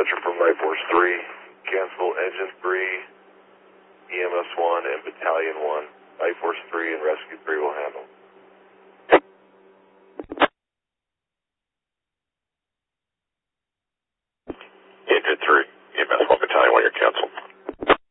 departure from Life Force 3. Cancel Engine 3, EMS 1, and Battalion 1. Life Force 3 and Rescue 3 will handle. Engine 3, EMS 1, Battalion 1, you're canceled.